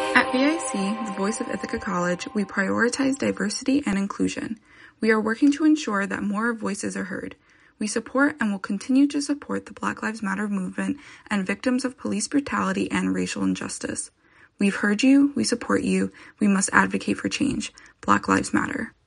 At VIC, the voice of Ithaca College, we prioritize diversity and inclusion. We are working to ensure that more voices are heard. We support and will continue to support the Black Lives Matter movement and victims of police brutality and racial injustice. We've heard you, we support you, we must advocate for change. Black Lives Matter.